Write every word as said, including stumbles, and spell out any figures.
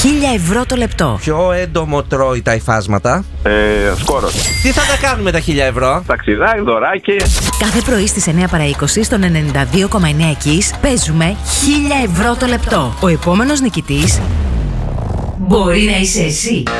χίλια ευρώ το λεπτό. Ποιο έντομο τρώει τα υφάσματα? Ε, σκόρος. Τι θα τα κάνουμε τα χίλια ευρώ? Ταξιδάκι, δωράκι. Κάθε πρωί στις εννιά παρά είκοσι στον ενενήντα δύο κόμμα εννέα Kiss παίζουμε χίλια ευρώ το λεπτό. Ο επόμενος νικητής μπορεί να είσαι εσύ.